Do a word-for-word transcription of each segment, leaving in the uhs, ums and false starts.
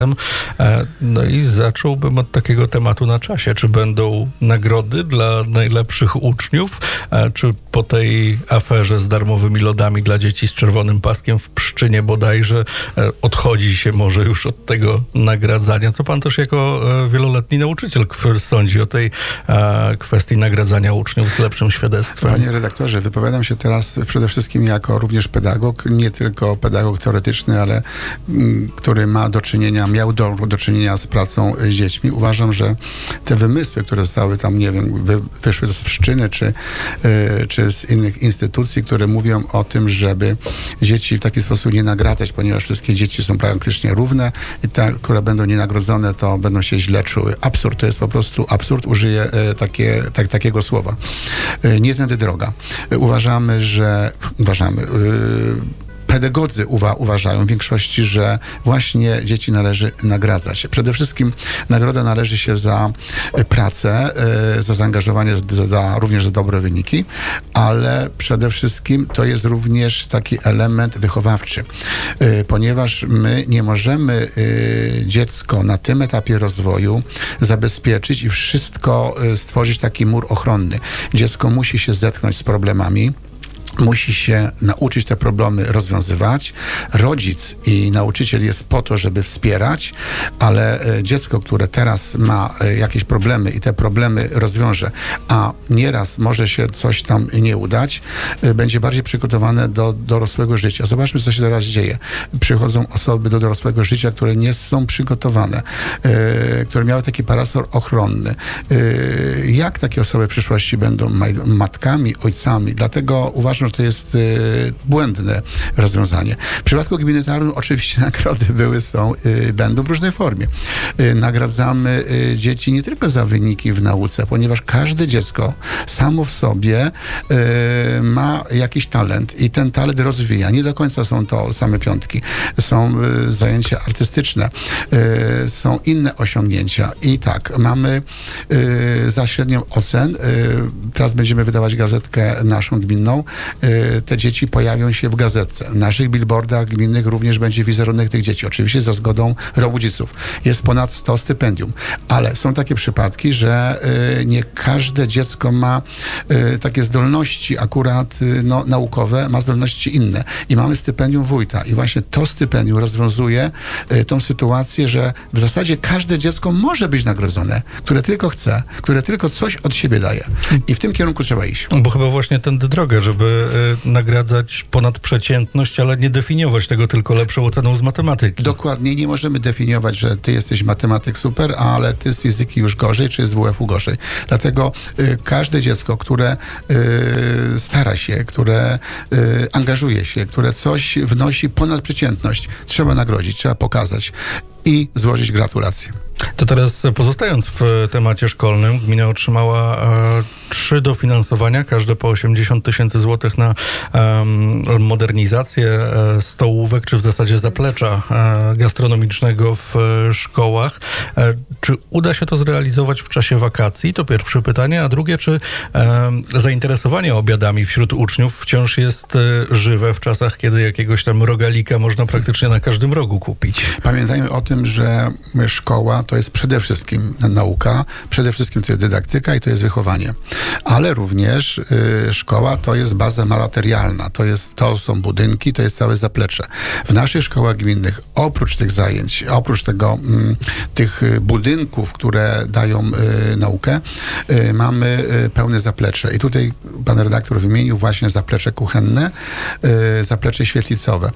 No i zacząłbym od takiego tematu na czasie. Czy będą nagrody dla najlepszych uczniów? Czy po tej aferze z darmowymi lodami dla dzieci z czerwonym paskiem w Pszczynie bodajże odchodzi się może już od tego nagradzania? Co pan też jako wieloletni nauczyciel sądzi o tej kwestii nagradzania uczniów z lepszym świadectwem? Panie redaktorze, wypowiadam się teraz przede wszystkim jako również pedagog, nie tylko pedagog teoretyczny, ale m, który ma do czynienia miał do, do czynienia z pracą z dziećmi. Uważam, że te wymysły, które zostały tam, nie wiem, wy, wyszły z Pszczyny, czy, y, czy z innych instytucji, które mówią o tym, żeby dzieci w taki sposób nie nagradzać, ponieważ wszystkie dzieci są praktycznie równe i te, które będą nienagrodzone, to będą się źle czuły. Absurd, to jest po prostu absurd, użyję y, takie, tak, takiego słowa. Y, nie tędy droga. Y, uważamy, że uważamy, y, Pedagodzy uwa- uważają w większości, że właśnie dzieci należy nagradzać. Przede wszystkim nagroda należy się za pracę, y, za zaangażowanie, za, za, również za dobre wyniki, ale przede wszystkim to jest również taki element wychowawczy, y, ponieważ my nie możemy y, dziecko na tym etapie rozwoju zabezpieczyć i wszystko y, stworzyć taki mur ochronny. Dziecko musi się zetknąć z problemami, musi się nauczyć te problemy rozwiązywać. Rodzic i nauczyciel jest po to, żeby wspierać, ale dziecko, które teraz ma jakieś problemy i te problemy rozwiąże, a nieraz może się coś tam nie udać, będzie bardziej przygotowane do dorosłego życia. Zobaczmy, co się teraz dzieje. Przychodzą osoby do dorosłego życia, które nie są przygotowane, które miały taki parasol ochronny. Jak takie osoby w przyszłości będą matkami, ojcami? Dlatego uważam, że to jest y, błędne rozwiązanie. W przypadku gminy Tarnów oczywiście nagrody były, są, y, będą w różnej formie. Y, nagradzamy y, dzieci nie tylko za wyniki w nauce, ponieważ każde dziecko samo w sobie y, ma jakiś talent i ten talent rozwija. Nie do końca są to same piątki. Są y, zajęcia artystyczne, y, są inne osiągnięcia. I tak, mamy y, za średnią ocen, y, teraz będziemy wydawać gazetkę naszą gminną, te dzieci pojawią się w gazetce. W naszych billboardach gminnych również będzie wizerunek tych dzieci. Oczywiście za zgodą rodziców. Jest ponad sto stypendium. Ale są takie przypadki, że y, nie każde dziecko ma y, takie zdolności akurat y, no, naukowe, ma zdolności inne. I mamy stypendium wójta. I właśnie to stypendium rozwiązuje y, tą sytuację, że w zasadzie każde dziecko może być nagrodzone, które tylko chce, które tylko coś od siebie daje. I w tym kierunku trzeba iść. Bo chyba właśnie tędy drogę, żeby nagradzać ponadprzeciętność, ale nie definiować tego tylko lepszą oceną z matematyki. Dokładnie, nie możemy definiować, że ty jesteś matematyk super, ale ty z fizyki już gorzej, czy z W F-u gorzej. Dlatego y, każde dziecko, które y, stara się, które y, angażuje się, które coś wnosi ponad przeciętność, trzeba nagrodzić, trzeba pokazać i złożyć gratulacje. To teraz pozostając w temacie szkolnym, gmina otrzymała e, trzy dofinansowania, każde po osiemdziesiąt tysięcy złotych na e, modernizację e, stołówek, czy w zasadzie zaplecza e, gastronomicznego w e, szkołach. E, czy uda się to zrealizować w czasie wakacji? To pierwsze pytanie. A drugie, czy e, zainteresowanie obiadami wśród uczniów wciąż jest e, żywe w czasach, kiedy jakiegoś tam rogalika można praktycznie na każdym rogu kupić? Pamiętajmy o tym, że szkoła to jest przede wszystkim nauka, przede wszystkim to jest dydaktyka i to jest wychowanie. Ale również y, szkoła to jest baza materialna, to, jest, to są budynki, to jest całe zaplecze. W naszych szkołach gminnych oprócz tych zajęć, oprócz tego mm, tych budynków, które dają y, naukę, y, mamy y, pełne zaplecze. I tutaj pan redaktor wymienił właśnie zaplecze kuchenne, y, zaplecze świetlicowe.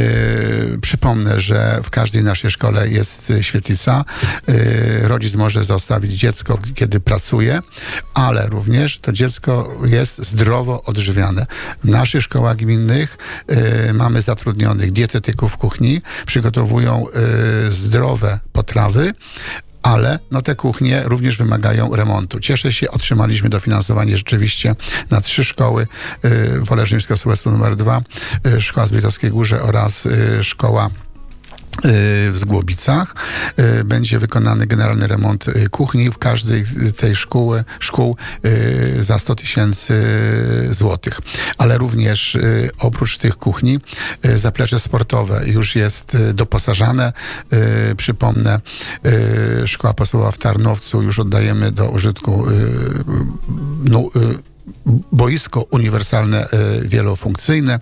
Y, przypomnę, że w każdej naszej szkole jest świetlica. Rodzic może zostawić dziecko, kiedy pracuje, ale również to dziecko jest zdrowo odżywiane. W naszych szkołach gminnych y, mamy zatrudnionych dietetyków w kuchni, przygotowują y, zdrowe potrawy, ale no, te kuchnie również wymagają remontu. Cieszę się, otrzymaliśmy dofinansowanie rzeczywiście na trzy szkoły. Y, Woleżymska Sołectwo numer dwa, y, Szkoła w Zbytowskiej Górze oraz y, Szkoła w Zgłobicach. Będzie wykonany generalny remont kuchni w każdej z tej szkoły, szkół za sto tysięcy złotych. Ale również oprócz tych kuchni zaplecze sportowe już jest doposażane. Przypomnę, szkoła podstawowa w Tarnowcu już oddajemy do użytku no, boisko uniwersalne, wielofunkcyjne.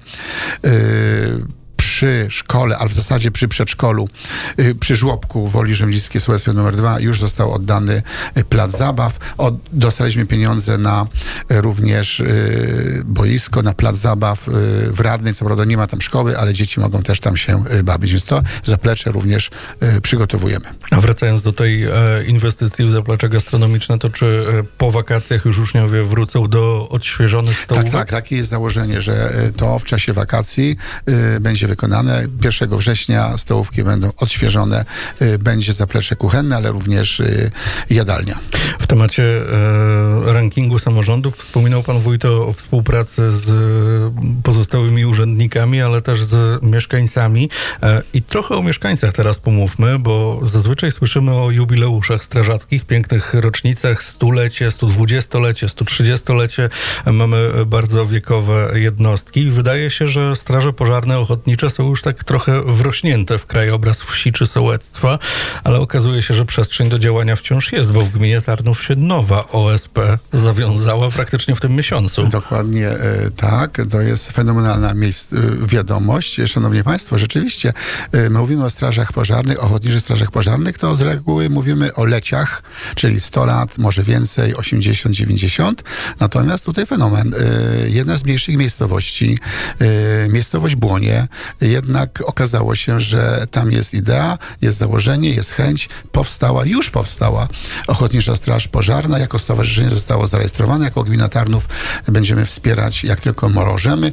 Przy szkole, ale w zasadzie przy przedszkolu, przy żłobku Woli Rzymlickiej Sołectwie numer dwa już został oddany plac zabaw. Od, dostaliśmy pieniądze na również boisko, na plac zabaw w Radnej. Co prawda nie ma tam szkoły, ale dzieci mogą też tam się bawić, więc to zaplecze również przygotowujemy. A wracając do tej inwestycji w zaplecze gastronomiczne, to czy po wakacjach już uczniowie wrócą do odświeżonych stołówek? Tak, tak, takie jest założenie, że to w czasie wakacji będzie wykonane. pierwszego września stołówki będą odświeżone, będzie zaplecze kuchenne, ale również jadalnia. W temacie e, rankingu samorządów wspominał pan wójt o, o współpracy z pozostałymi urzędnikami, ale też z mieszkańcami. E, I trochę o mieszkańcach teraz pomówmy, bo zazwyczaj słyszymy o jubileuszach strażackich, pięknych rocznicach, stulecie, stodwudziestolecie, stotrzydziestolecie. Mamy bardzo wiekowe jednostki. Wydaje się, że straże pożarne, ochotnicze są już tak trochę wrośnięte w krajobraz wsi czy sołectwa, ale okazuje się, że przestrzeń do działania wciąż jest, bo w gminie Tarnów się nowa O S P zawiązała praktycznie w tym miesiącu. Dokładnie tak. To jest fenomenalna miejsc, wiadomość. Szanowni Państwo, rzeczywiście my mówimy o strażach pożarnych, ochotniczych strażach pożarnych, to z reguły mówimy o leciach, czyli sto lat, może więcej, osiemdziesiąt, dziewięćdziesiąt. Natomiast tutaj fenomen. Jedna z mniejszych miejscowości, miejscowość Błonie, jednak okazało się, że tam jest idea, jest założenie, jest chęć, powstała, już powstała Ochotnicza Straż Pożarna. Jako stowarzyszenie zostało zarejestrowane, jako gmina Tarnów będziemy wspierać jak tylko możemy.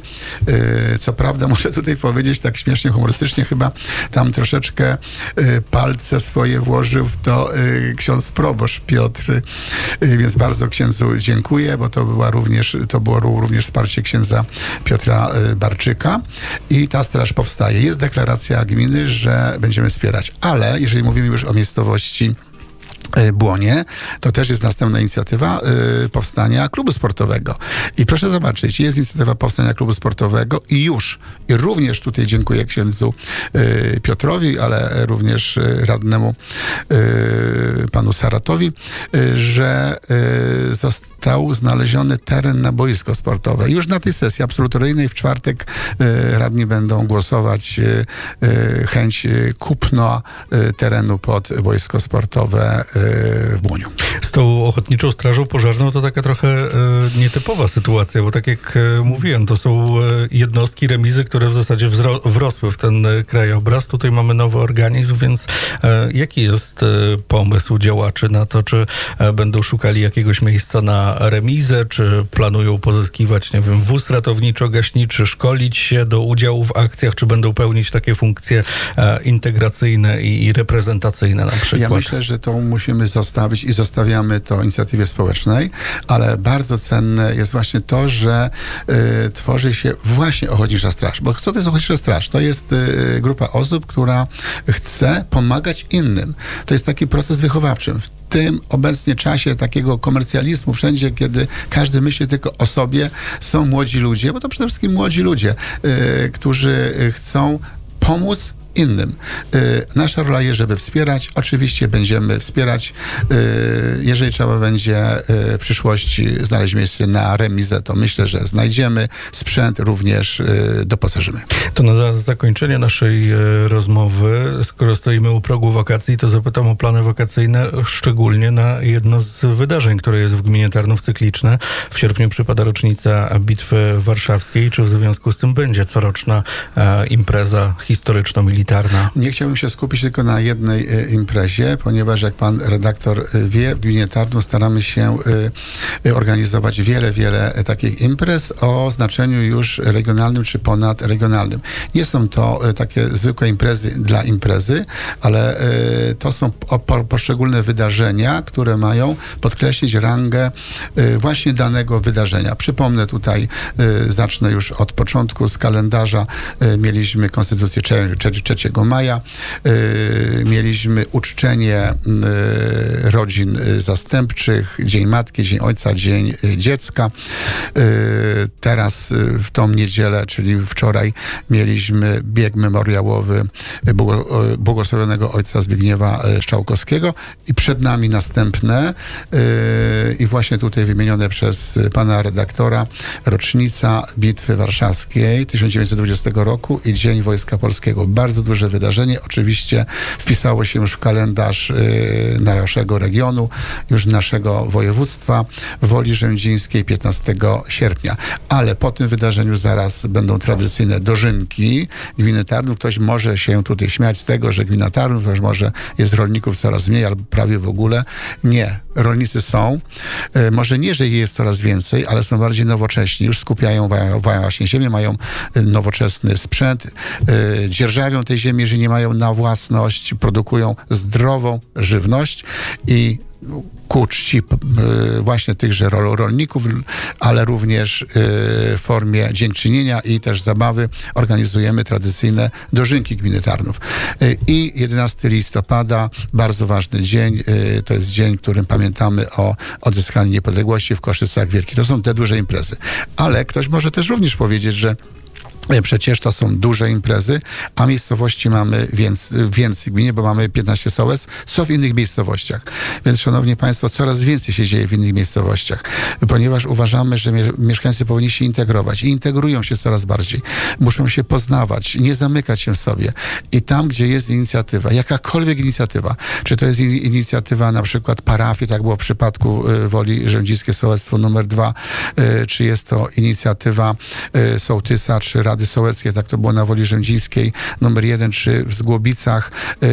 Co prawda, muszę tutaj powiedzieć tak śmiesznie, humorystycznie, chyba tam troszeczkę palce swoje włożył w to ksiądz proboszcz Piotr, więc bardzo księdzu dziękuję, bo to była również, to było również wsparcie księdza Piotra Barczyka i ta straż powstaje. Jest deklaracja gminy, że będziemy wspierać, ale jeżeli mówimy już o miejscowości Błonie, to też jest następna inicjatywa y, powstania klubu sportowego. I proszę zobaczyć, jest inicjatywa powstania klubu sportowego i już, i również tutaj dziękuję księdzu y, Piotrowi, ale również y, radnemu y, panu Saratowi, y, że y, został znaleziony teren na boisko sportowe. Już na tej sesji absolutoryjnej w czwartek y, radni będą głosować y, y, chęć y, kupna y, terenu pod boisko sportowe y, w Błoniu. Z tą Ochotniczą Strażą Pożarną to taka trochę e, nietypowa sytuacja, bo tak jak e, mówiłem, to są e, jednostki, remizy, które w zasadzie wzro- wrosły w ten e, krajobraz. Tutaj mamy nowy organizm, więc e, jaki jest e, pomysł działaczy na to, czy e, będą szukali jakiegoś miejsca na remizę, czy planują pozyskiwać, nie wiem, wóz ratowniczo-gaśniczy, szkolić się do udziału w akcjach, czy będą pełnić takie funkcje e, integracyjne i, i reprezentacyjne na przykład? Ja myślę, że to musimy zostawić i zostawiamy to inicjatywie społecznej, ale bardzo cenne jest właśnie to, że y, tworzy się właśnie Ochotnicza Straż. Bo co to jest Ochotnicza Straż? To jest y, grupa osób, która chce pomagać innym. To jest taki proces wychowawczy. W tym obecnie czasie takiego komercjalizmu, wszędzie, kiedy każdy myśli tylko o sobie, są młodzi ludzie, bo to przede wszystkim młodzi ludzie, y, którzy chcą pomóc innym. Nasza rola jest, żeby wspierać. Oczywiście będziemy wspierać. Jeżeli trzeba będzie w przyszłości znaleźć miejsce na remizę, to myślę, że znajdziemy. Sprzęt również doposażymy. To na zakończenie naszej rozmowy, skoro stoimy u progu wakacji, to zapytam o plany wakacyjne, szczególnie na jedno z wydarzeń, które jest w gminie Tarnów cykliczne. W sierpniu przypada rocznica Bitwy Warszawskiej. Czy w związku z tym będzie coroczna impreza historyczno-militarna? Nie chciałbym się skupić tylko na jednej e, imprezie, ponieważ jak pan redaktor wie, w gminie Tarnów staramy się e, organizować wiele, wiele e, takich imprez o znaczeniu już regionalnym czy ponadregionalnym. Nie są to e, takie zwykłe imprezy dla imprezy, ale e, to są po, po, poszczególne wydarzenia, które mają podkreślić rangę e, właśnie danego wydarzenia. Przypomnę tutaj, e, zacznę już od początku, z kalendarza e, mieliśmy Konstytucję Czech, Czech, trzeciego maja. Mieliśmy uczczenie rodzin zastępczych, Dzień Matki, Dzień Ojca, Dzień Dziecka. Teraz w tą niedzielę, czyli wczoraj, mieliśmy bieg memoriałowy błogosławionego ojca Zbigniewa Strzałkowskiego i przed nami następne i właśnie tutaj wymienione przez pana redaktora rocznica Bitwy Warszawskiej tysiąc dziewięćset dwudziestego roku i Dzień Wojska Polskiego. Bardzo duże wydarzenie. Oczywiście wpisało się już w kalendarz naszego regionu, już naszego województwa Woli Rzędzińskiej piętnastego sierpnia. Ale po tym wydarzeniu zaraz będą tradycyjne dożynki gminy Tarnów. Ktoś może się tutaj śmiać z tego, że gmina Tarnów, też może jest rolników coraz mniej, albo prawie w ogóle. Nie. Rolnicy są. E, może nie, że jest coraz więcej, ale są bardziej nowocześni. Już skupiają właśnie ziemię, mają nowoczesny sprzęt, e, dzierżawią tej ziemi, jeżeli nie mają na własność, produkują zdrową żywność i ku czci właśnie tychże rolników, ale również w formie dziękczynienia i też zabawy organizujemy tradycyjne dożynki gminy Tarnów. I jedenastego listopada, bardzo ważny dzień, to jest dzień, w którym pamiętamy o odzyskaniu niepodległości w Koszycach Wielkich. To są te duże imprezy. Ale ktoś może też również powiedzieć, że przecież to są duże imprezy, a miejscowości mamy więcej, więcej w gminie, bo mamy piętnaście sołectw, co w innych miejscowościach. Więc, szanowni państwo, coraz więcej się dzieje w innych miejscowościach, ponieważ uważamy, że mieszkańcy powinni się integrować i integrują się coraz bardziej. Muszą się poznawać, nie zamykać się w sobie. I tam, gdzie jest inicjatywa, jakakolwiek inicjatywa, czy to jest inicjatywa na przykład parafii, tak było w przypadku Woli Rzędzińskiej sołectwo numer dwa, czy jest to inicjatywa sołtysa, czy Rady Sołeckie, tak to było na Woli Rzędzińskiej numer jeden, czy w Zgłobicach,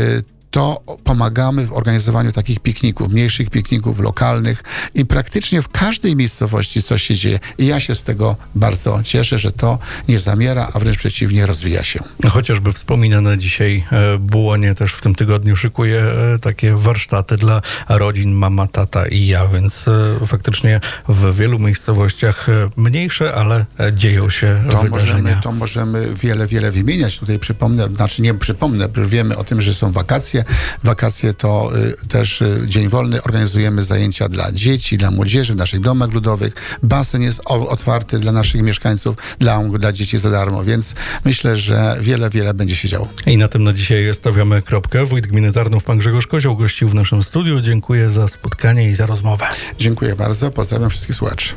to pomagamy w organizowaniu takich pikników, mniejszych pikników lokalnych i praktycznie w każdej miejscowości coś się dzieje. I ja się z tego bardzo cieszę, że to nie zamiera, a wręcz przeciwnie, rozwija się. Chociażby wspominane dzisiaj Bułonie też w tym tygodniu szykuje takie warsztaty dla rodzin, mama, tata i ja, więc faktycznie w wielu miejscowościach mniejsze, ale dzieją się to wydarzenia. Możemy, to możemy wiele, wiele wymieniać. Tutaj przypomnę, znaczy nie przypomnę, już wiemy o tym, że są wakacje. Wakacje to y, też y, dzień wolny. Organizujemy zajęcia dla dzieci, dla młodzieży w naszych domach ludowych. Basen jest o, otwarty dla naszych mieszkańców, dla, dla dzieci za darmo, więc myślę, że wiele, wiele będzie się działo. I na tym na dzisiaj stawiamy kropkę. Wójt gminy Tarnów, pan Grzegorz Kozioł, gościł w naszym studiu. Dziękuję za spotkanie i za rozmowę. Dziękuję bardzo. Pozdrawiam wszystkich słuchaczy.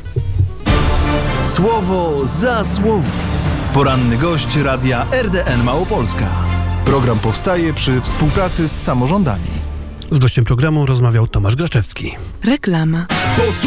Słowo za słowo. Poranny gość Radia R D N Małopolska. Program powstaje przy współpracy z samorządami. Z gościem programu rozmawiał Tomasz Graczewski. Reklama.